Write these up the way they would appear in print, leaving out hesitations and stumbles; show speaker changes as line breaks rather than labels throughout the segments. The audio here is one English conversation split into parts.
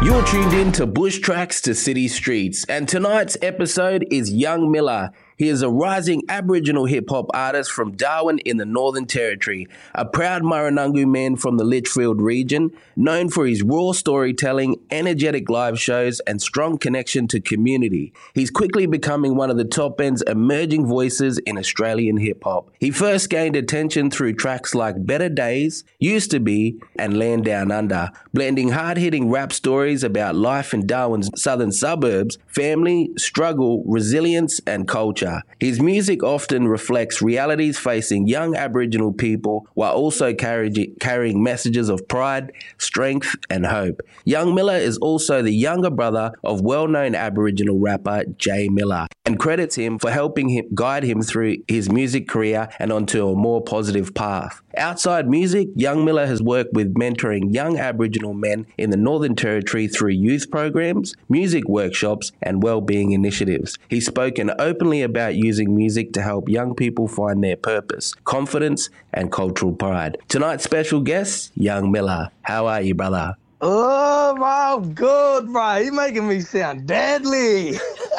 You're tuned in to Bush Tracks to City Streets, and tonight's episode is Young Miller. He is a rising Aboriginal hip-hop artist from Darwin in the Northern Territory, a proud Murrunungu man from the Litchfield region, known for his raw storytelling, energetic live shows, and strong connection to community. He's quickly becoming one of the top end's emerging voices in Australian hip-hop. He first gained attention through tracks like Better Days, Used to Be, and Land Down Under, blending hard-hitting rap stories about life in Darwin's southern suburbs, family, struggle, resilience, and culture. His music often reflects realities facing young Aboriginal people while also carrying messages of pride, strength, and hope. Young Miller is also the younger brother of well-known Aboriginal rapper Jay Miller, and credits him for helping him guide him through his music career and onto a more positive path. Outside music, Young Miller has worked with mentoring young Aboriginal men in the Northern Territory through youth programs, music workshops, and well-being initiatives. He's spoken openly about using music to help young people find their purpose, confidence, and cultural pride. Tonight's special guest, Young Miller. How are you, brother?
Oh, my good, bro. You're making me sound deadly.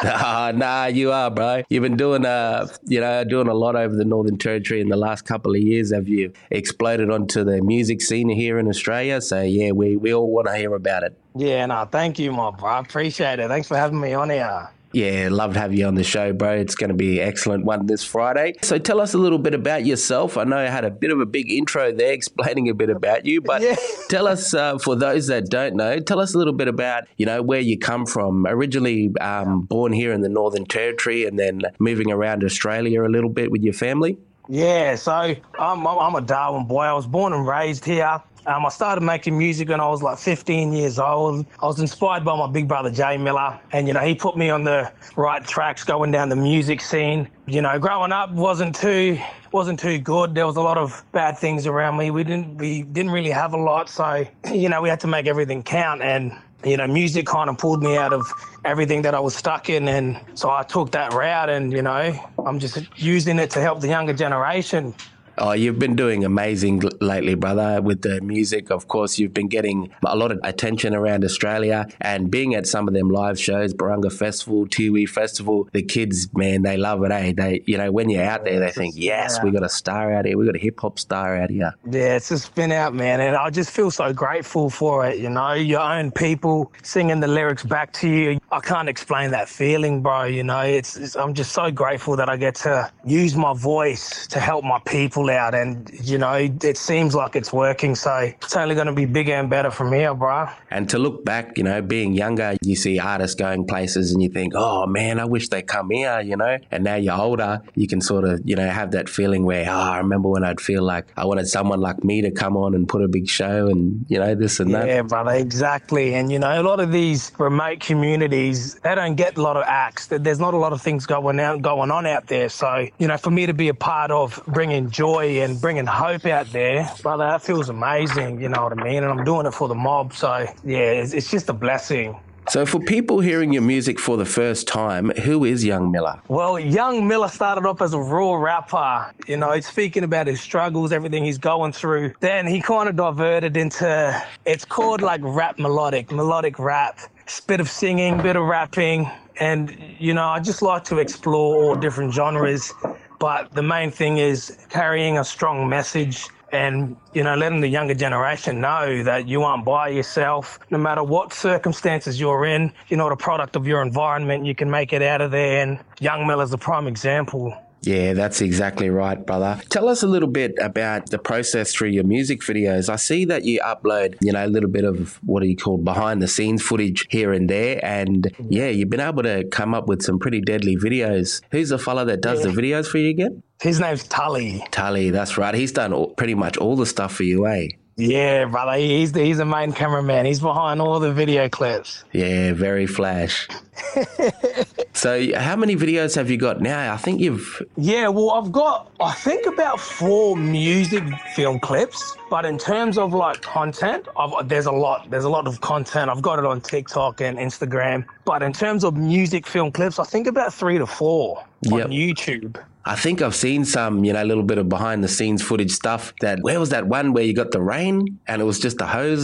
Nah, you are, bro. You've been doing a lot over the Northern Territory in the last couple of years. Have you exploded onto the music scene here in Australia? So, yeah, we all want to hear about it.
Yeah, no, thank you, my bro. I appreciate it. Thanks for having me on here.
Yeah, love to have you on the show, bro. It's going to be an excellent one this Friday. So tell us a little bit about yourself. I know I had a bit of a big intro there explaining a bit about you, but Tell us, for those that don't know, tell us a little bit about, where you come from. Originally born here in the Northern Territory and then moving around Australia a little bit with your family.
Yeah, so I'm a Darwin boy. I was born and raised here. I started making music when I was like 15 years old. I was inspired by my big brother, Jay Miller. And, he put me on the right tracks going down the music scene. Growing up wasn't too good. There was a lot of bad things around me. We didn't really have a lot. So, we had to make everything count. And, music kind of pulled me out of everything that I was stuck in. And so I took that route and, I'm just using it to help the younger generation.
Oh, you've been doing amazing lately, brother, with the music. Of course, you've been getting a lot of attention around Australia and being at some of them live shows, Barunga Festival, Tiwi Festival. The kids, man, they love it, eh? They, when you're out there, they think, yes, we got a star out here. We got a hip-hop star out here.
Yeah, it's just been out, man, and I just feel so grateful for it, your own people singing the lyrics back to you. I can't explain that feeling, bro, I'm just so grateful that I get to use my voice to help my people out, and it seems like it's working, so it's only going to be bigger and better from here, bro.
And to look back, being younger, you see artists going places and you think, oh man, I wish they come here, and now you're older, you can sort of have that feeling where, I remember when I'd feel like I wanted someone like me to come on and put a big show and this and that.
Yeah, brother, exactly. And a lot of these remote communities, they don't get a lot of acts. There's not a lot of things going on out there, so for me to be a part of bringing joy and bringing hope out there, brother, that feels amazing, you know what I mean? And I'm doing it for the mob, so yeah, it's just a blessing.
So for people hearing your music for the first time, who is Young Miller?
Well, Young Miller started off as a raw rapper, speaking about his struggles, everything he's going through. Then he kind of diverted into, it's called like melodic rap. It's a bit of singing, bit of rapping, and, I just like to explore all different genres. But the main thing is carrying a strong message and, letting the younger generation know that you aren't by yourself. No matter what circumstances you're in, the product of your environment, you can make it out of there. And Young Miller's a prime example.
Yeah, that's exactly right, brother. Tell us a little bit about the process through your music videos. I see that you upload, a little bit of what are you called behind the scenes footage here and there. And yeah, you've been able to come up with some pretty deadly videos. Who's the fella that does the videos for you again?
His name's Tully.
Tully, that's right. He's done pretty much all the stuff for you, eh?
Yeah, brother. He's the main cameraman. He's behind all the video clips.
Yeah, very flash. So how many videos have you got now? I think you've...
Yeah, well, I've got, I think about 4 music film clips. But in terms of like content, there's a lot of content. I've got it on TikTok and Instagram. But in terms of music film clips, I think about 3 to 4 on YouTube.
I think I've seen some, a little bit of behind the scenes footage stuff where was that one where you got the rain and it was just the hose and that?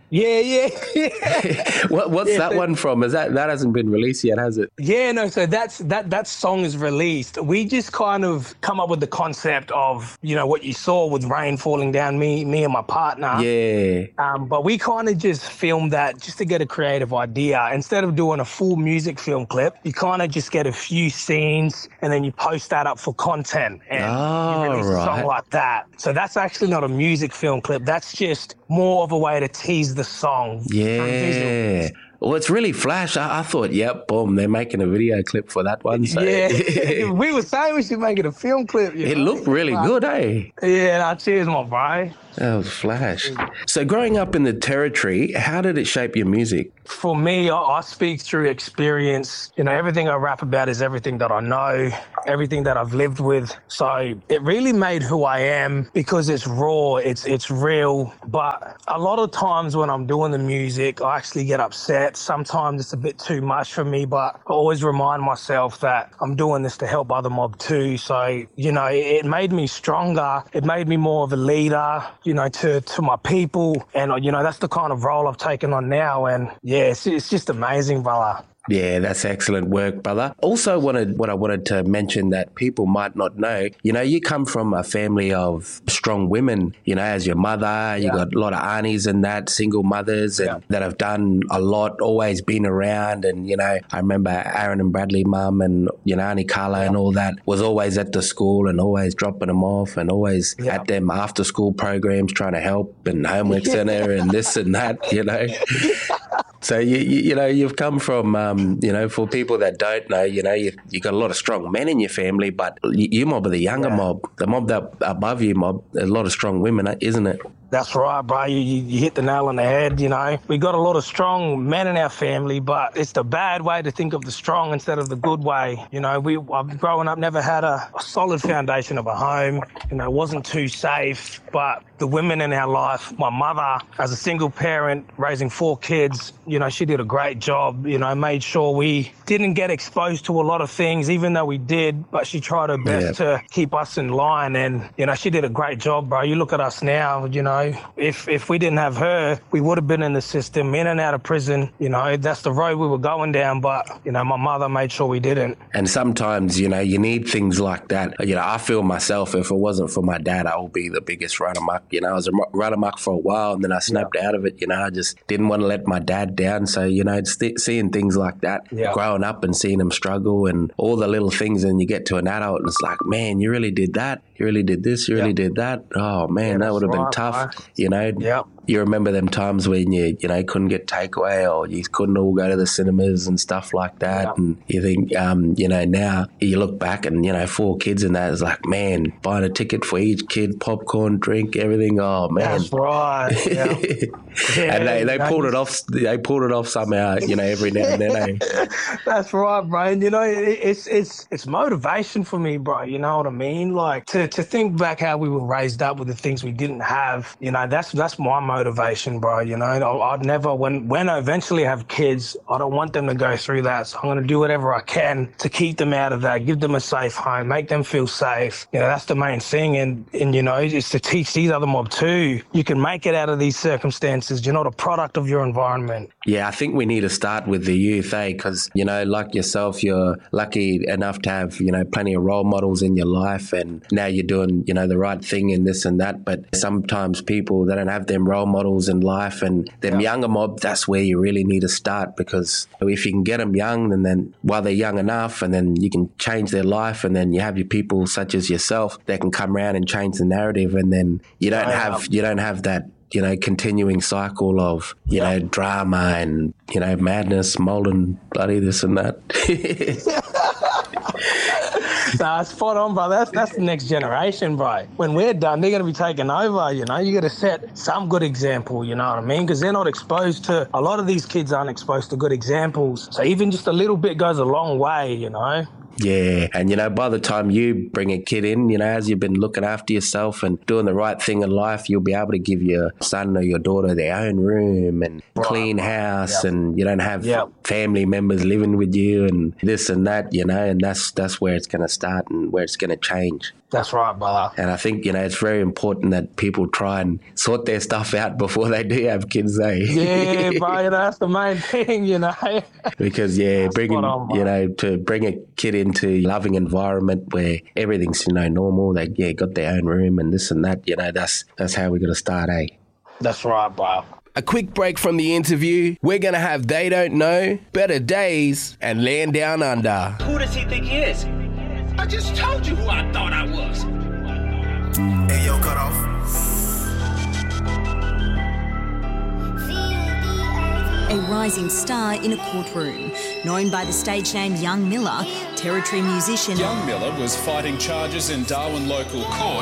Yeah.
What's that one from? Is that hasn't been released yet, has it?
Yeah, no, so that song is released. We just kind of come up with the concept of, what you saw with rain falling down, me and my partner.
Yeah.
But we kind of just filmed that just to get a creative idea. Instead of doing a full music film clip, you kind of just get a few scenes and then you post that up for content and you release a song like that. So that's actually not a music film clip. That's just more of a way to tease the song.
Yeah. Well, it's really flash. I thought, yep, boom, they're making a video clip for that one. So.
Yeah, we were saying we should make it a film clip.
It looked really good, eh?
Yeah, cheers, my bro.
That was flash. So growing up in the Territory, how did it shape your music?
For me, I speak through experience. Everything I rap about is everything that I know, everything that I've lived with. So it really made who I am because it's raw, it's real. But a lot of times when I'm doing the music, I actually get upset. Sometimes it's a bit too much for me, but I always remind myself that I'm doing this to help other mob too. So, it made me stronger. It made me more of a leader, to my people. And, that's the kind of role I've taken on now. And yeah, it's just amazing, brother.
Yeah, that's excellent work, brother. Also what I wanted to mention that people might not know, you come from a family of strong women, as your mother, you got a lot of aunties and that, single mothers and that have done a lot, always been around. And, I remember Aaron and Bradley mum and, Auntie Carla and all that was always at the school and always dropping them off and always at them after school programs trying to help and homework center and this and that, So, you've come from, for people that don't know, you got a lot of strong men in your family, but you mob are the younger mob, the mob that above you mob, a lot of strong women, isn't it?
That's right, bro. You hit the nail on the head, We got a lot of strong men in our family, but it's the bad way to think of the strong instead of the good way. I've growing up, never had a solid foundation of a home, wasn't too safe, but the women in our life, my mother, as a single parent, raising 4 kids, she did a great job, made sure we didn't get exposed to a lot of things, even though we did, but she tried her best to keep us in line. And, she did a great job, bro. You look at us now, if we didn't have her, we would have been in the system, in and out of prison. That's the road we were going down, but, my mother made sure we didn't.
And sometimes, you need things like that. I feel myself, if it wasn't for my dad, I would be the biggest run amok. I was a run amok for a while and then I snapped out of it. I just didn't want to let my dad down. So, seeing things like that, growing up and seeing him struggle and all the little things, and you get to an adult and it's like, man, you really did that. You really did this. You really did that. Oh, man, that would have been tough. Right? You remember them times when you couldn't get takeaway or you couldn't all go to the cinemas and stuff like that. And you think, now you look back and, 4 kids and that is like, man, buying a ticket for each kid, popcorn, drink, everything. Oh, man.
That's right.
And they pulled it off. They pulled it off somehow, every now and then.
That's right, bro. And, it's motivation for me, bro. You know what I mean? Like to think back how we were raised up with the things we didn't have, that's my motivation, bro. I'd never, when I eventually have kids, I don't want them to go through that. So I'm going to do whatever I can to keep them out of that, give them a safe home, make them feel safe. That's the main thing. And it's to teach these other mob too. You can make it out of these circumstances. You're not a product of your environment.
Yeah, I think we need to start with the youth, because, like yourself, you're lucky enough to have, plenty of role models in your life, and now you're doing, the right thing and this and that. But sometimes people, they don't have them role models in life, and them younger mob, that's where you really need to start, because if you can get them young, and then while they're young enough, and then you can change their life, and then you have your people such as yourself that can come around and change the narrative, and then you don't have that continuing cycle of, drama and, madness, molding bloody this and that.
Nah, spot on, bro. That's the next generation, bro. When we're done, they're going to be taking over, You got to set some good example, you know what I mean? Because they're not exposed to, a lot of these kids aren't exposed to good examples. So even just a little bit goes a long way,
Yeah, and by the time you bring a kid in, as you've been looking after yourself and doing the right thing in life, you'll be able to give your son or your daughter their own room and clean house, and you don't have family members living with you and this and that, and that's where it's going to start and where it's going to change.
That's right, brother.
And I think, it's very important that people try and sort their stuff out before they do have kids, eh?
Yeah, bro, that's the main thing,
Because, bring a kid into a loving environment where everything's, normal, they got their own room and this and that, that's how we're going to start, eh?
That's right, bro.
A quick break from the interview. We're going to have They Don't Know, Better Days, and Land Down Under.
Who does he think he is? I just told you who I thought I was.
Hey, yo, cut off.
A rising star in a courtroom. Known by the stage name Young Miller, Territory musician
Young Miller was fighting charges in Darwin local court